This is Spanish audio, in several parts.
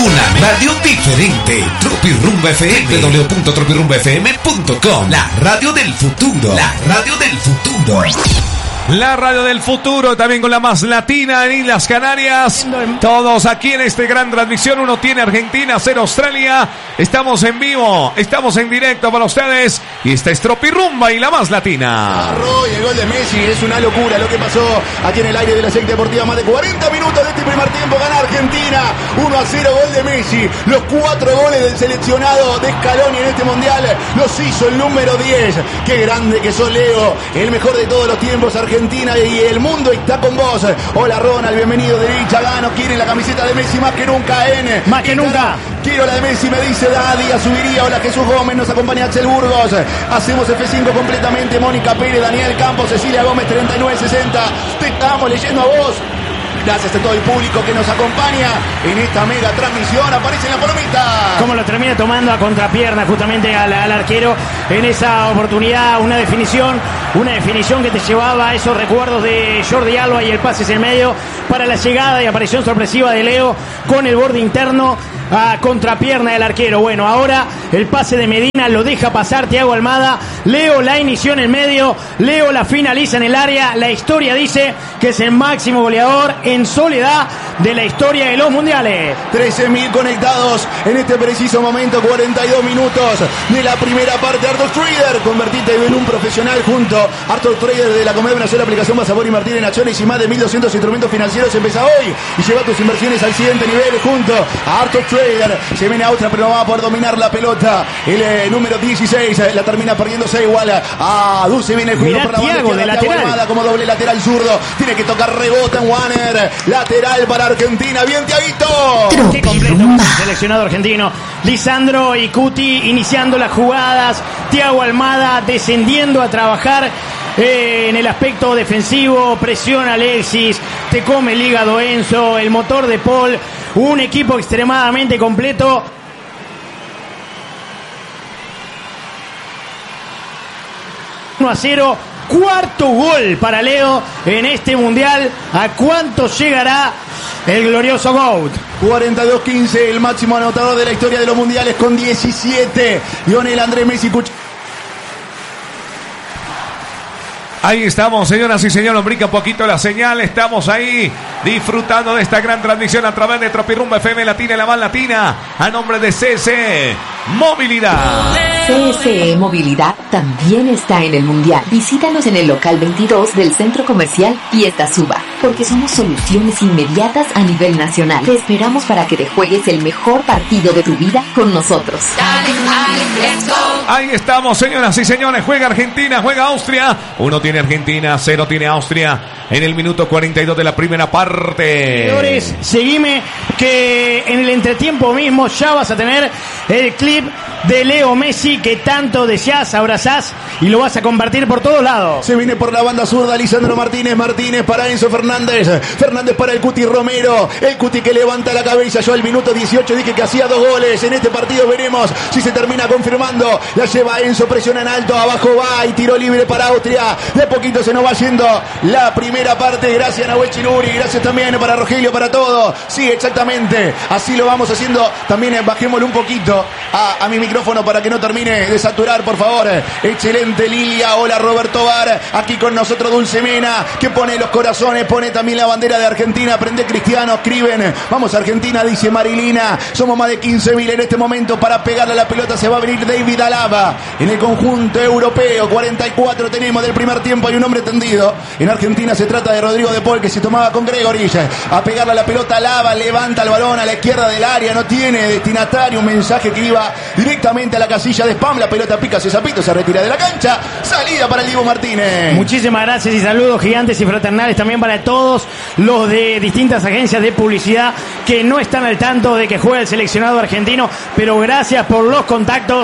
Una radio diferente. Tropirumba FM. www.tropirumbafm.com. La radio del futuro. La radio del futuro. La radio del futuro, también con la más latina en Islas Canarias. Todos aquí en esta gran transmisión. Uno tiene Argentina, 0 Australia. Estamos en vivo, estamos en directo para ustedes. Y esta es Tropirumba y la más latina. Y el gol de Messi es una locura lo que pasó aquí en el aire de la Secta Deportiva. Más de 40 minutos de este primer tiempo. Gana Argentina 1-0, gol de Messi. Los 4 goles del seleccionado de Scaloni en este mundial los hizo el número 10. Qué grande que sos, Leo. El mejor de todos los tiempos. Argentina y el mundo está con vos. Hola Ronald, bienvenido de Chagano. Quieren la camiseta de Messi más que nunca, más que nunca. Quiero la de Messi, me dice Daddy, subiría. Hola Jesús Gómez, nos acompaña Axel Burgos. Hacemos F5 completamente. Mónica Pérez, Daniel Campos, Cecilia Gómez, 3960. Te estamos leyendo a vos. Gracias a todo el público que nos acompaña en esta mega transmisión. Aparece en la palomita. Como lo termina tomando a contrapierna justamente al arquero en esa oportunidad. Una definición que te llevaba a esos recuerdos de Jordi Alba y el pase en el medio para la llegada y aparición sorpresiva de Leo con el borde interno a contrapierna del arquero. Bueno, ahora el pase de Medina lo deja pasar Thiago Almada. Leo la inició en el medio, Leo la finaliza en el área. La historia dice que es el máximo goleador en soledad de la historia de los mundiales. 13.000 conectados en este preciso momento. 42 minutos de la primera parte. Arthur Trader, convertite en un profesional junto a Arthur Trader de la Comedia, una sola aplicación. Vas a poder invertir en acciones y más de 1.200 instrumentos financieros. Empieza hoy y lleva tus inversiones al siguiente nivel junto a Arthur Trader. Se viene a otra, pero no va a poder dominar la pelota. El número 16 la termina perdiéndose igual a Dulce. Viene el juego por la Thiago de lateral. Armada como doble lateral zurdo. Tiene que tocar, rebota en Warner. Lateral para Argentina. Bien, Thiaguito. Qué completo seleccionado argentino. Lisandro y Cuti iniciando las jugadas. Thiago Almada descendiendo a trabajar en el aspecto defensivo. Presiona Alexis. Te come el hígado Enzo. El motor de Paul. Un equipo extremadamente completo. 1-0, cuarto gol para Leo en este mundial. ¿A cuánto llegará el glorioso GOAT? 42-15, el máximo anotador de la historia de los mundiales con 17. Lionel Andrés Messi. Ahí estamos, señoras y señores, brinca un poquito la señal, estamos ahí disfrutando de esta gran transmisión a través de Tropirumba FM Latina y la más latina, a nombre de CSE Movilidad. CSE Movilidad también está en el Mundial. Visítanos en el local 22 del Centro Comercial Fiesta Suba, porque somos soluciones inmediatas a nivel nacional. Te esperamos para que te juegues el mejor partido de tu vida con nosotros. Ahí estamos, señoras y señores, juega Argentina, juega Austria. 1 tiene Argentina, 0 tiene Austria en el minuto 42 de la primera parte. Señores, seguime que en el entretiempo mismo ya vas a tener el clip de Leo Messi que tanto deseás, abrazás y lo vas a compartir por todos lados. Se viene por la banda zurda Lisandro Martínez, Martínez para Enzo Fernández, Fernández para el Cuti Romero, el Cuti que levanta la cabeza. Yo al minuto 18 dije que hacía 2 goles en este partido, veremos si se termina confirmando. La lleva Enzo, presiona en alto, abajo va y tiro libre para Austria. De poquito se nos va yendo la primera parte. Gracias Nahuel Chiluri, gracias también para Rogelio, para todo. Sí, exactamente, así lo vamos haciendo. También bajémosle un poquito a mi micrófono para que no termine de saturar, por favor. Excelente Lilia, hola Roberto Bar, aquí con nosotros Dulce Mena, que pone los corazones, pone también la bandera de Argentina. Prende Cristiano, escriben, vamos Argentina, dice Marilina. Somos más de 15.000 en este momento para pegarle a la pelota. Se va a venir David Alaba en el conjunto europeo. 44 tenemos del primer tiempo, hay un hombre tendido. En Argentina se trata de Rodrigo de Paul, que se tomaba con Gregory. A pegarle a la pelota, Alaba levanta el balón a la izquierda del área, no tiene destinatario, un mensaje que iba directamente a la casilla de spam. La pelota pica, Zapito se retira de la cancha. Salida para el Diego Martínez. Muchísimas gracias y saludos gigantes y fraternales también para todos los de distintas agencias de publicidad que no están al tanto de que juega el seleccionado argentino, pero gracias por los contactos.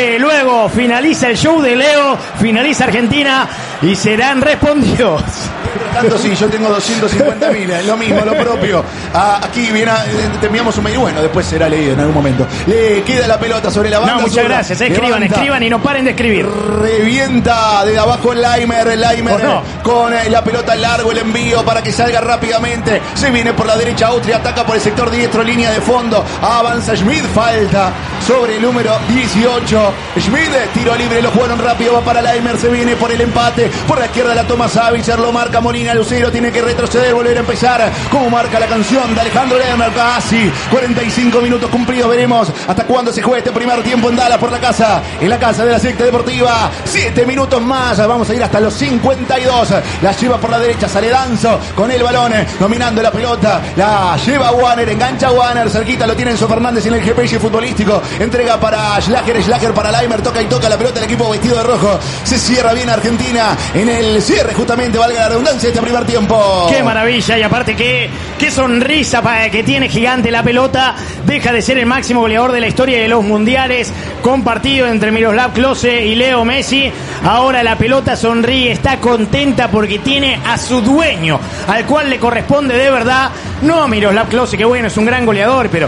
Luego finaliza el show de Leo, finaliza Argentina y serán respondidos. Tanto sí, yo tengo 250.000, lo mismo, lo propio. Aquí viene, te enviamos un mail, bueno, después será leído en algún momento. Le queda la pelota sobre la banda. No, muchas gracias, escriban y no paren de escribir. Revienta de abajo Laimer con la pelota largo, el envío para que salga rápidamente. Se viene por la derecha Austria, ataca por el sector diestro, línea de fondo. Avanza Schmid, falta sobre el número 18. Schmid, tiro libre, lo jugaron rápido, va para Laimer, se viene por el empate. Por la izquierda la toma Savitzer, lo marca Molina Lucero, tiene que retroceder, volver a empezar. Como marca la canción de Alejandro Lerner, casi 45 minutos cumplidos. Veremos hasta cuándo se juega este primer tiempo en Dallas por la casa, en la casa de la secta deportiva. 7 minutos más, vamos a ir hasta los 52. La lleva por la derecha, sale Danzo con el balón, dominando la pelota. La lleva Wanner, engancha Wanner, cerquita lo tiene Enzo Fernández en el GPS futbolístico. Entrega para Schlager para Laimer, toca y toca la pelota el equipo vestido de rojo. Se cierra bien Argentina en el cierre, justamente, valga la redundancia, este primer tiempo. Qué maravilla, y aparte qué sonrisa que tiene gigante la pelota. Deja de ser el máximo goleador de la historia de los mundiales, compartido entre Miroslav Klose y Leo Messi. Ahora la pelota sonríe, está contenta porque tiene a su dueño, al cual le corresponde de verdad. No a Miroslav Klose, que bueno, es un gran goleador, pero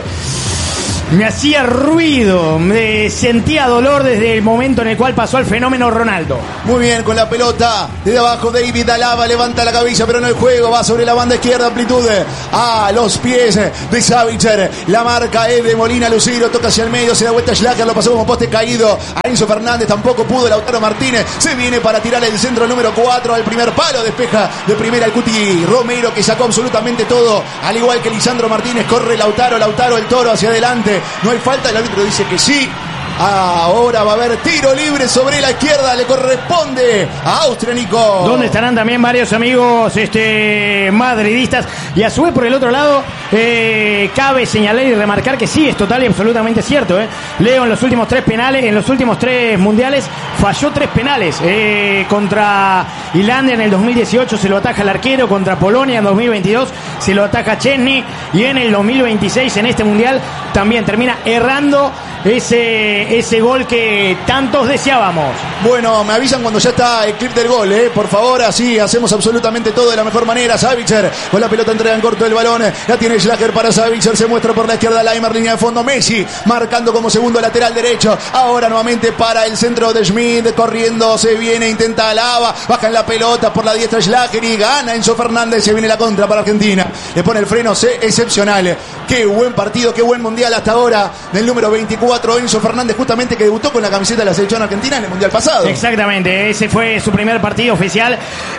me hacía ruido, me sentía dolor desde el momento en el cual pasó al fenómeno Ronaldo. Muy bien, con la pelota desde abajo David Alaba levanta la cabeza, pero no el juego, va sobre la banda izquierda, amplitud a los pies de Savitzer. La marca es de Molina Lucero, toca hacia el medio, se da vuelta Schlager, lo pasó como poste caído a Enzo Fernández, tampoco pudo Lautaro Martínez, se viene para tirar el centro número 4 al primer palo, despeja de primera el Cuti Romero, que sacó absolutamente todo, al igual que Lisandro Martínez. Corre Lautaro el Toro hacia adelante. No hay falta, el árbitro dice que sí. Ahora va a haber tiro libre sobre la izquierda, le corresponde a Austria, Nico. Donde estarán también varios amigos madridistas. Y a su vez, por el otro lado, cabe señalar y remarcar que sí, es total y absolutamente cierto. Leo en los últimos 3 penales, en los últimos 3 mundiales, falló 3 penales. Contra Islandia en el 2018 se lo ataja el arquero, contra Polonia en 2022 se lo ataja Chesney, y en el 2026 en este mundial también termina errando ese gol que tantos deseábamos. Bueno, me avisan cuando ya está el clip del gol, por favor, así hacemos absolutamente todo de la mejor manera. Savitzer con la pelota, entrega en corto el balón, la tiene Schlager para Savitzer, se muestra por la izquierda Laimer, línea de fondo Messi, marcando como segundo lateral derecho. Ahora nuevamente para el centro de Schmid, corriendo, se viene, intenta Alaba, baja en la pelota por la diestra Schlager y gana Enzo Fernández. Se viene la contra para Argentina, le pone el freno excepcional. Qué buen partido, qué buen mundial hasta ahora del número 24 Enzo Fernández, justamente, que debutó con la camiseta de la selección argentina en el mundial pasado. Exactamente, ese fue su primer partido oficial,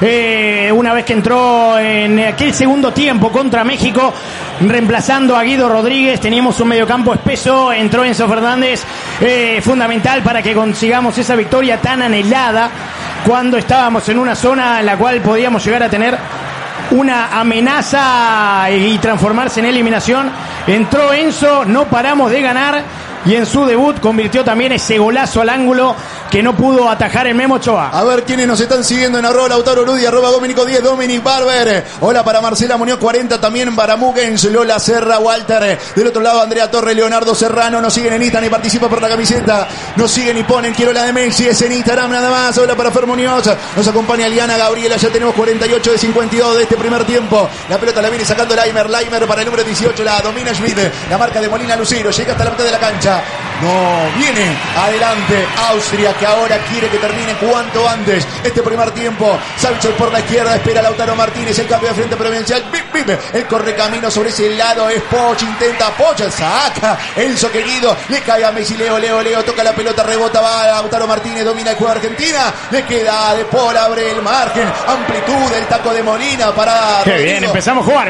una vez que entró en aquel segundo tiempo contra México, reemplazando a Guido Rodríguez. Teníamos un mediocampo espeso, entró Enzo Fernández, fundamental para que consigamos esa victoria tan anhelada cuando estábamos en una zona en la cual podíamos llegar a tener una amenaza y transformarse en eliminación. Entró Enzo, no paramos de ganar, y en su debut convirtió también ese golazo al ángulo que no pudo atajar el Memo Ochoa. A ver quiénes nos están siguiendo en @Lautaro Ludi, @Dominico 10, Dominic Barber. Hola para Marcela Muñoz 40, también para Mugens, Lola Serra, Walter. Del otro lado Andrea Torre, Leonardo Serrano. Nos siguen en Instagram y participa por la camiseta. Nos siguen y ponen quiero la de Messi, es en Instagram nada más. Hola para Fer Muñoz. Nos acompaña Liana Gabriela, ya tenemos 48 de 52 de este primer tiempo. La pelota la viene sacando Laimer para el número 18, la domina Schmid. La marca de Molina Lucero, llega hasta la mitad de la cancha. No, viene adelante Austria, que ahora quiere que termine cuanto antes este primer tiempo. Savitzer por la izquierda, espera Lautaro Martínez, el cambio de frente provincial. El correcamino sobre ese lado es Poch, intenta Poch, saca Enzo querido, le cae a Messi, Leo, toca la pelota, rebota, va Lautaro Martínez, domina el juego de Argentina, le queda De Paul, abre el margen, amplitud, el taco de Molina para Qué Rodrigo. Bien, empezamos a jugar.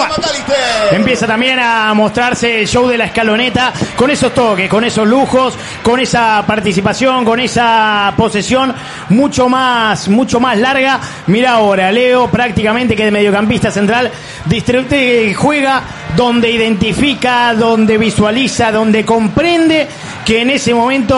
Empieza también a mostrarse el show de la escaloneta, con esos toques, con esos lujos, con esa participación, con esa posesión mucho más larga. Mira ahora, Leo prácticamente que de mediocampista central juega donde identifica, donde visualiza, donde comprende que en ese momento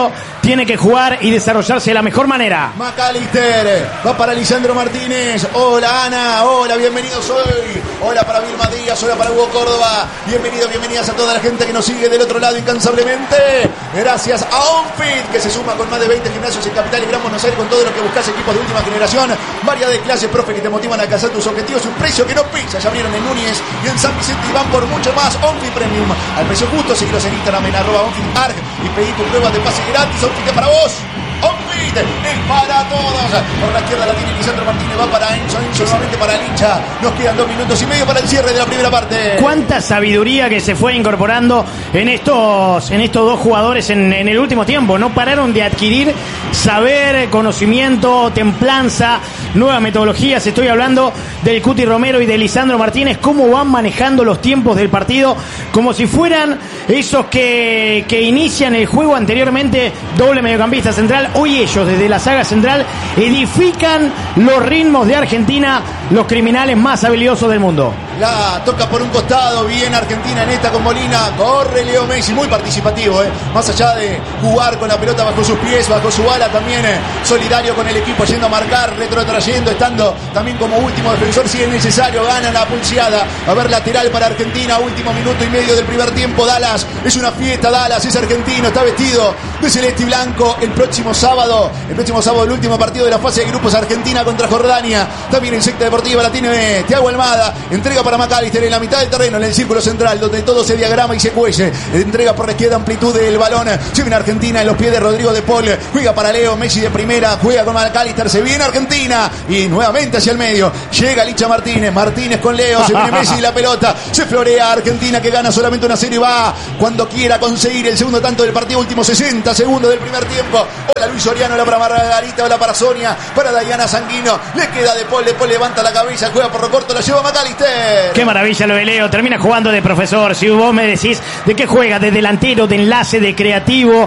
tiene que jugar y desarrollarse de la mejor manera. McAllister, va para Lisandro Martínez. Hola Ana, hola, bienvenidos hoy. Hola para Vilma Díaz, hola para Hugo Córdoba. Bienvenidas a toda la gente que nos sigue del otro lado incansablemente. Gracias a OnFit, que se suma con más de 20 gimnasios en Capital y Gran Buenos Aires con todo lo que buscas, equipos de última generación, variedad de clases, profe, que te motivan a alcanzar tus objetivos, un precio que no pisa. Ya abrieron en Núñez y en San Vicente y van por mucho más. OnFit Premium, al precio justo. Seguilos en Instagram en @OnFitArg y pedí tu prueba de pase gratis. OnFit es para vos. OnFit es para todos. Por la izquierda la tiene Lisandro Martínez, va para Enzo nuevamente para el hincha. Nos quedan 2 minutos y medio para el cierre de la primera parte. Cuánta sabiduría que se fue incorporando en estos dos jugadores en el último tiempo. No pararon de adquirir saber, conocimiento, templanza, nuevas metodologías. Estoy hablando del Cuti Romero y de Lisandro Martínez, cómo van manejando los tiempos del partido como si fueran esos que inician el juego anteriormente, doble mediocampista central. Hoy ellos, desde la saga central, edifican los ritmos de Argentina, los criminales más habilidosos del mundo. La toca por un costado, bien Argentina en esta con Molina, corre Leo Messi, muy participativo, más allá de jugar con la pelota bajo sus pies, bajo su ala, también solidario con el equipo, yendo a marcar, retrotrayendo, estando también como último defensor si es necesario. Gana la pulseada, a ver, lateral para Argentina, último minuto y medio del primer tiempo. Dallas, es una fiesta, Dallas es argentino, está vestido de celeste y blanco. El próximo sábado el último partido de la fase de grupos, Argentina contra Jordania, también en secta deportiva la tiene Thiago Almada, entrega para McAllister en la mitad del terreno, en el círculo central, donde todo se diagrama y se cuece. Entrega por la izquierda, amplitud del balón. Se viene Argentina en los pies de Rodrigo de Paul. Juega para Leo Messi de primera. Juega con McAllister. Se viene Argentina. Y nuevamente hacia el medio. Llega Licha Martínez. Martínez con Leo. Se viene Messi y la pelota. Se florea Argentina, que gana solamente 1-0 y va cuando quiera conseguir el segundo tanto del partido. Últimos 60 segundos del primer tiempo. Hola Luis Soriano. Hola para Margarita. Hola para Sonia. Para Dayana Sanguino. Le queda de Paul. De Paul levanta la cabeza. Juega por recorto. La lleva McAllister. Qué maravilla lo de Leo, termina jugando de profesor. Si vos me decís de qué juega, de delantero, de enlace, de creativo,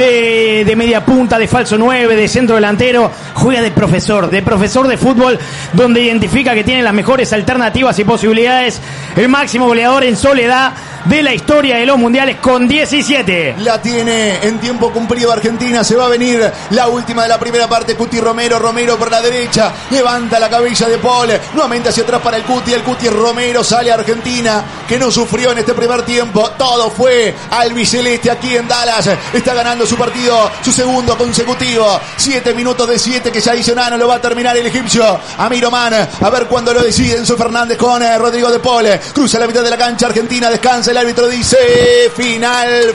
de media punta, de falso 9, de centro delantero, juega de profesor de fútbol, donde identifica que tiene las mejores alternativas y posibilidades. El máximo goleador en soledad de la historia de los mundiales con 17. La tiene en tiempo cumplido Argentina. Se va a venir la última de la primera parte. Cuti Romero por la derecha, levanta la cabeza de Paul, nuevamente hacia atrás para el Cuti Romero. Sale Argentina, que no sufrió en este primer tiempo. Todo fue albiceleste aquí en Dallas. Está ganando su partido, su segundo consecutivo. 7 minutos de 7 que ya hizo Nano. Lo va a terminar el egipcio Amir Oman. A ver cuándo lo decide Enzo Fernández con Rodrigo de Paul. Cruza la mitad de la cancha. Argentina descansa. El árbitro dice final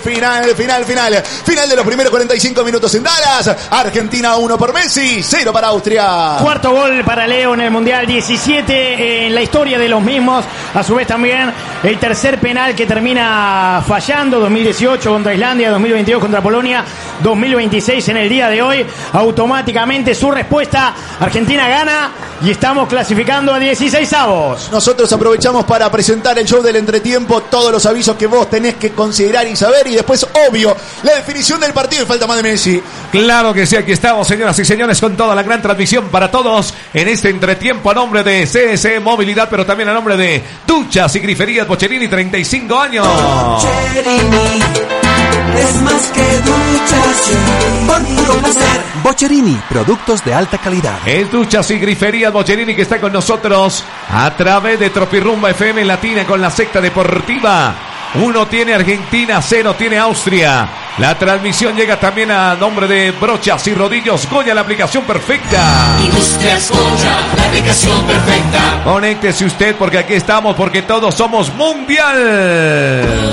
de los primeros 45 minutos en Dallas. Argentina 1 por Messi, 0 para Austria. Cuarto gol para Leo en el Mundial, 17 en la historia de los mismos. A su vez también el tercer penal que termina fallando, 2018 contra Islandia, 2022 contra Polonia, 2026 en el día de hoy. Automáticamente su respuesta, Argentina gana y estamos clasificando a 16avos. Nosotros aprovechamos para presentar el show del entretiempo, todos los avisos que vos tenés que considerar y saber, y después, obvio, la definición del partido y falta más de Messi. Claro que sí, aquí estamos, señoras y señores, con toda la gran transmisión para todos en este entretiempo, a nombre de CSE Movilidad, pero también a nombre de Duchas y Griferías Bocherini, 35 años. Bocherini es más que duchas, por puro placer. Bocherini, productos de alta calidad. Es Duchas y Griferías Bocherini, que está con nosotros a través de Tropirumba FM Latina con la secta deportiva. 1 tiene Argentina, 0 tiene Austria. La transmisión llega también a nombre de Brochas y Rodillos Goya, la aplicación perfecta. Industrias Goya, la aplicación perfecta. Conéctese usted porque aquí estamos, porque todos somos mundial.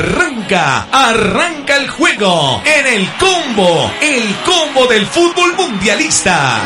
Arranca el juego en el combo del fútbol mundialista.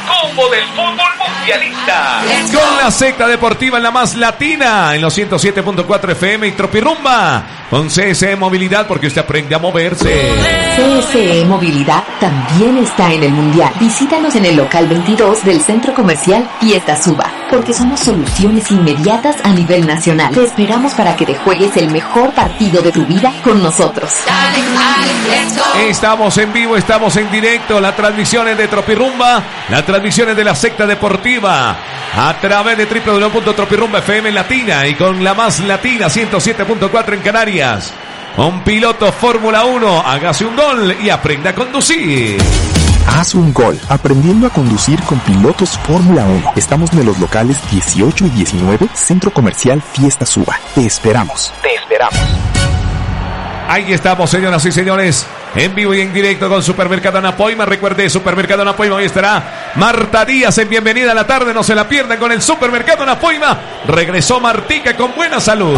Con la secta deportiva en la más latina, en los 107.4 FM y Tropirumba. Con CSE Movilidad, porque usted aprende a moverse. CSE Movilidad también está en el Mundial. Visítanos en el local 22 del Centro Comercial Fiesta Suba, porque somos soluciones inmediatas a nivel nacional. Te esperamos para que te juegues el mejor partido de tu vida con nosotros. Estamos en vivo, estamos en directo. La transmisión es de Tropirumba, la transmisión es de la secta deportiva, a través de www.tropirumba FM Latina y con la más latina 107.4 en Canarias. un piloto Fórmula 1. Hágase un gol y aprenda a conducir. Haz un gol aprendiendo a conducir con Pilotos Fórmula 1. Estamos en los locales 18 y 19, Centro Comercial Fiesta Suba. Te esperamos. Te esperamos. Ahí estamos, señoras y señores, en vivo y en directo con Supermercado Anapoima. Recuerde, Supermercado Anapoima, hoy estará Marta Díaz en Bienvenida a la Tarde. No se la pierdan con el Supermercado Anapoima. Regresó Martica con buena salud.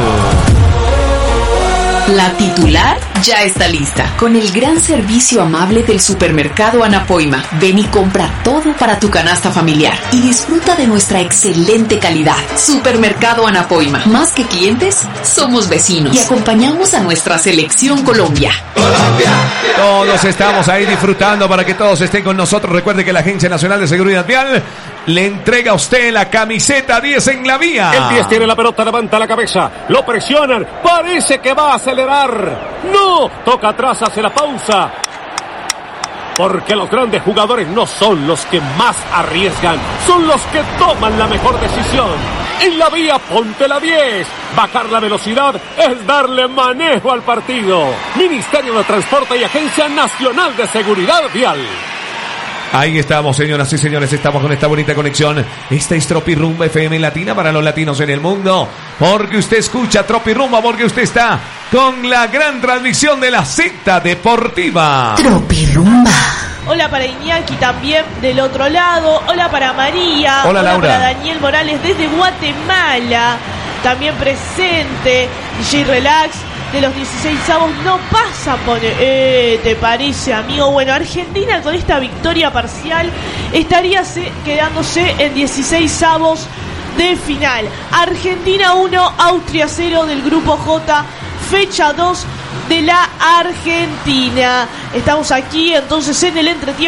La titular ya está lista, con el gran servicio amable del Supermercado Anapoima. Ven y compra todo para tu canasta familiar y disfruta de nuestra excelente calidad. Supermercado Anapoima, más que clientes, somos vecinos y acompañamos a nuestra selección Colombia. Todos estamos ahí disfrutando para que todos estén con nosotros. Recuerde que la Agencia Nacional de Seguridad Vial le entrega a usted la camiseta 10 en la vía. El 10 tiene la pelota, levanta la cabeza, lo presionan, parece que va a acelerar. No, toca atrás, hace la pausa. Porque los grandes jugadores no son los que más arriesgan, son los que toman la mejor decisión. En la vía, ponte la 10. Bajar la velocidad es darle manejo al partido. Ministerio de Transporte y Agencia Nacional de Seguridad Vial. Ahí estamos, señoras y señores, estamos con esta bonita conexión. Esta es Tropirumba FM Latina para los latinos en el mundo. Porque usted escucha Tropirumba, porque usted está con la gran transmisión de la cita deportiva. Tropirumba. Hola para Iñaki también del otro lado. Hola para María. Hola Laura. Para Daniel Morales desde Guatemala. También presente. DJ Relax. De los 16avos no pasa, pone. ¿Te parece, amigo? Bueno, Argentina con esta victoria parcial estaría quedándose en 16avos de final. Argentina 1, Austria 0 del grupo J, fecha 2 de la Argentina. Estamos aquí entonces en el entretiempo.